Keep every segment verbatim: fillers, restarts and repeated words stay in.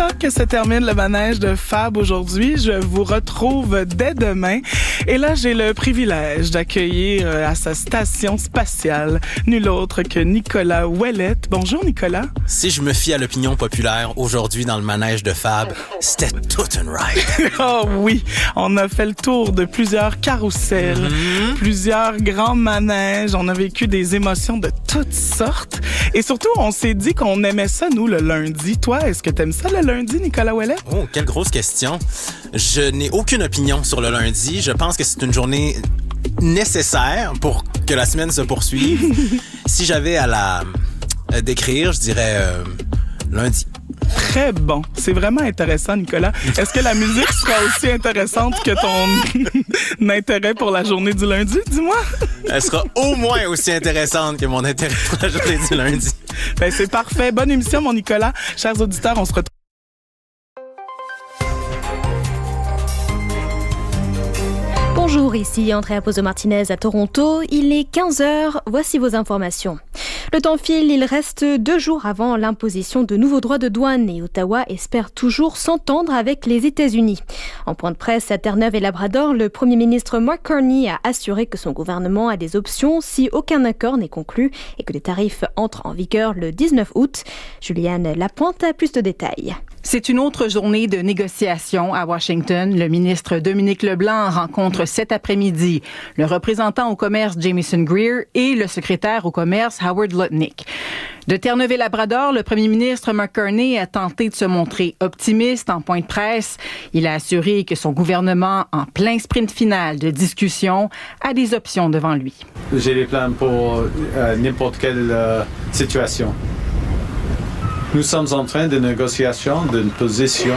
ça que se termine le manège de Fab aujourd'hui. Je vous retrouve dès demain. Et là, j'ai le privilège d'accueillir à sa station spatiale nul autre que Nicolas Ouellette. Bonjour, Nicolas. Si je me fie à l'opinion populaire, aujourd'hui dans le manège de Fab, c'était toute une ride. Oh oui, on a fait le tour de plusieurs carrousels, mm-hmm. plusieurs grands manèges. On a vécu des émotions de toutes sortes. Et surtout, on s'est dit qu'on aimait ça, nous, le lundi. Toi, est-ce que t'aimes ça, le lundi, Nicolas Ouellet? Oh, quelle grosse question. Je n'ai aucune opinion sur le lundi. Je pense que c'est une journée nécessaire pour que la semaine se poursuive. Si j'avais à la à décrire, je dirais euh, lundi. Très bon. C'est vraiment intéressant, Nicolas. Est-ce que la musique sera aussi intéressante que ton intérêt pour la journée du lundi, dis-moi? Elle sera au moins aussi intéressante que mon intérêt pour la journée du lundi. Ben, c'est parfait. Bonne émission, mon Nicolas. Chers auditeurs, on se retrouve. Bonjour, ici Andrea Pozo-Martinez à Toronto. Il est quinze heures. Voici vos informations. Le temps file, il reste deux jours avant l'imposition de nouveaux droits de douane et Ottawa espère toujours s'entendre avec les États-Unis. En point de presse à Terre-Neuve et Labrador, le premier ministre Mark Carney a assuré que son gouvernement a des options si aucun accord n'est conclu et que les tarifs entrent en vigueur le dix-neuf août. Juliane Lapointe a plus de détails. C'est une autre journée de négociations à Washington. Le ministre Dominique Leblanc rencontre cet après-midi le représentant au commerce Jamieson Greer et le secrétaire au commerce Howard Lutnick. De Terre-Neuve et Labrador, le premier ministre Mark Carney a tenté de se montrer optimiste en point de presse. Il a assuré que son gouvernement, en plein sprint final de discussion, a des options devant lui. J'ai des plans pour euh, n'importe quelle euh, situation. Nous sommes en train de négociation d'une position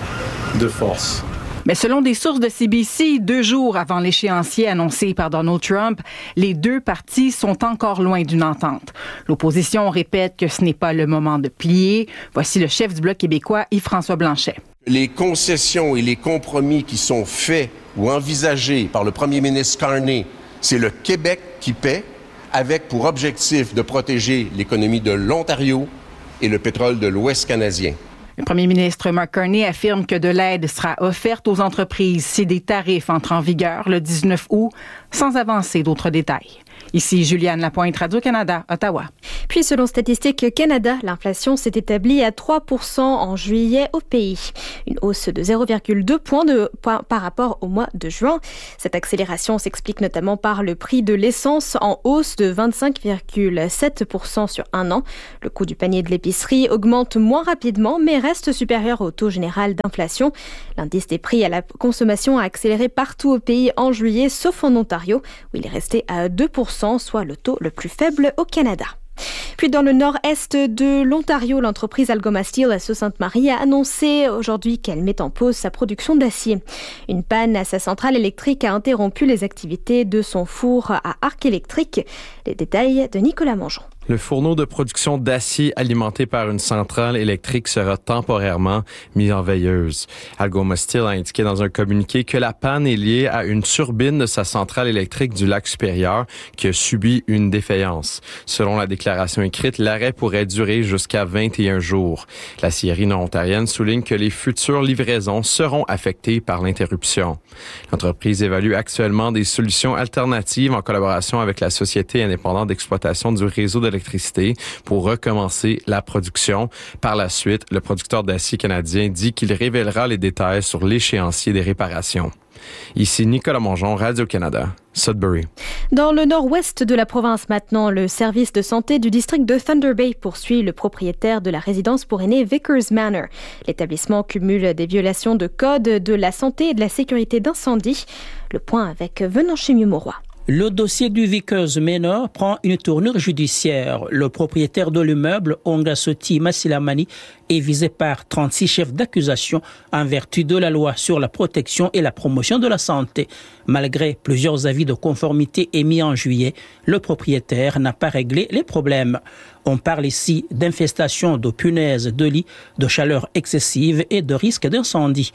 de force. Mais selon des sources de C B C, deux jours avant l'échéancier annoncé par Donald Trump, les deux partis sont encore loin d'une entente. L'opposition répète que ce n'est pas le moment de plier. Voici le chef du Bloc québécois, Yves-François Blanchet. Les concessions et les compromis qui sont faits ou envisagés par le premier ministre Carney, c'est le Québec qui paie, avec pour objectif de protéger l'économie de l'Ontario et le pétrole de l'Ouest canadien. Le premier ministre Mark Carney affirme que de l'aide sera offerte aux entreprises si des tarifs entrent en vigueur le dix-neuf août, sans avancer d'autres détails. Ici Juliane Lapointe, Radio-Canada, Ottawa. Puis, selon Statistique Canada, l'inflation s'est établie à trois pour cent en juillet au pays. Une hausse de zéro virgule deux points de, par, par rapport au mois de juin. Cette accélération s'explique notamment par le prix de l'essence en hausse de vingt-cinq virgule sept pour cent sur un an. Le coût du panier de l'épicerie augmente moins rapidement, mais reste supérieur au taux général d'inflation. L'indice des prix à la consommation a accéléré partout au pays en juillet, sauf en Ontario, où il est resté à deux pour cent, soit le taux le plus faible au Canada. Puis dans le nord-est de l'Ontario, l'entreprise Algoma Steel à Sault-Sainte-Marie a annoncé aujourd'hui qu'elle met en pause sa production d'acier. Une panne à sa centrale électrique a interrompu les activités de son four à arc électrique. Les détails de Nicolas Mongeon. Le fourneau de production d'acier alimenté par une centrale électrique sera temporairement mis en veilleuse. Algoma Steel a indiqué dans un communiqué que la panne est liée à une turbine de sa centrale électrique du lac supérieur qui a subi une défaillance. Selon la déclaration écrite, l'arrêt pourrait durer jusqu'à vingt et un jours. L'acierie nord-ontarienne souligne que les futures livraisons seront affectées par l'interruption. L'entreprise évalue actuellement des solutions alternatives en collaboration avec la Société indépendante d'exploitation du réseau de l'électricité pour recommencer la production. Par la suite, le producteur d'acier canadien dit qu'il révélera les détails sur l'échéancier des réparations. Ici Nicolas Mongeon, Radio-Canada, Sudbury. Dans le nord-ouest de la province maintenant, le service de santé du district de Thunder Bay poursuit le propriétaire de la résidence pour aînés Vickers Manor. L'établissement cumule des violations de code de la santé et de la sécurité d'incendie. Le point avec Venanché Mauroy. Le dossier du Vickers Manor prend une tournure judiciaire. Le propriétaire de l'immeuble, Ongasoti Masilamani, est visé par trente-six chefs d'accusation en vertu de la loi sur la protection et la promotion de la santé. Malgré plusieurs avis de conformité émis en juillet, le propriétaire n'a pas réglé les problèmes. On parle ici d'infestation de punaises de lit, de chaleur excessive et de risque d'incendie.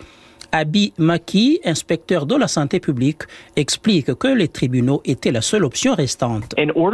Abi Maki, inspecteur de la santé publique, explique que les tribunaux étaient la seule option restante.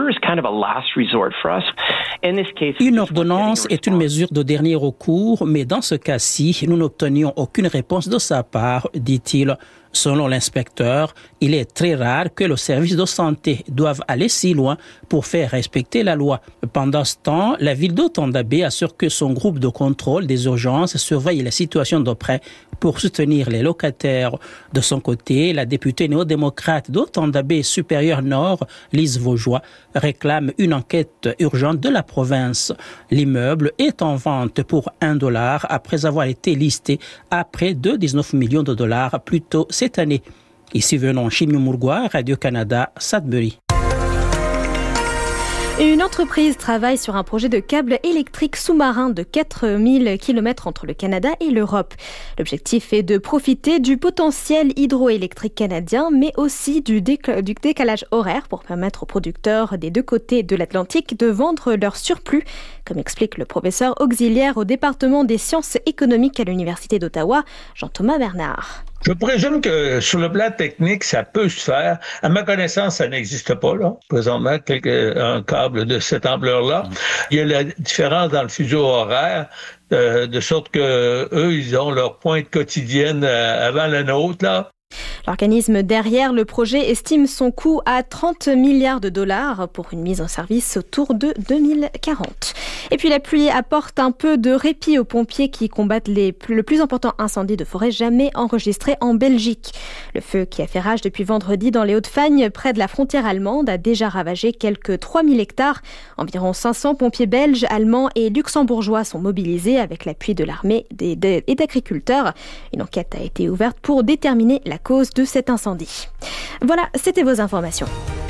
Une ordonnance est une mesure de dernier recours, mais dans ce cas-ci, nous n'obtenions aucune réponse de sa part, dit-il. Selon l'inspecteur, il est très rare que le service de santé doive aller si loin pour faire respecter la loi. Pendant ce temps, la ville d'Otandabé assure que son groupe de contrôle des urgences surveille la situation de près pour soutenir les locataires. De son côté, la députée néo-démocrate d'Otandabé supérieur Nord, Lise Vaugeois, réclame une enquête urgente de la province. L'immeuble est en vente pour un dollar après avoir été listé à près de dix-neuf millions de dollars plus tôt cette année. Ici venons Chimio Mourgoua, Radio-Canada, Sudbury. Une entreprise travaille sur un projet de câble électrique sous-marin de quatre mille kilomètres entre le Canada et l'Europe. L'objectif est de profiter du potentiel hydroélectrique canadien, mais aussi du, déc- du décalage horaire pour permettre aux producteurs des deux côtés de l'Atlantique de vendre leur surplus, comme explique le professeur auxiliaire au département des sciences économiques à l'Université d'Ottawa, Jean-Thomas Bernard. Je présume que sur le plan technique, ça peut se faire. À ma connaissance, ça n'existe pas, là, présentement, quelque, un câble de cette ampleur-là. Il y a la différence dans le fuseau horaire, euh, de sorte que eux, ils ont leur pointe quotidienne euh, avant la nôtre, là. L'organisme derrière le projet estime son coût à trente milliards de dollars pour une mise en service autour de deux mille quarante. Et puis la pluie apporte un peu de répit aux pompiers qui combattent les, le plus important incendie de forêt jamais enregistré en Belgique. Le feu qui a fait rage depuis vendredi dans les Hauts-de-Fagne, près de la frontière allemande, a déjà ravagé quelques trois mille hectares. Environ cinq cents pompiers belges, allemands et luxembourgeois sont mobilisés avec l'appui de l'armée et d'agriculteurs. Une enquête a été ouverte pour déterminer la cause de cet incendie. Voilà, c'était vos informations.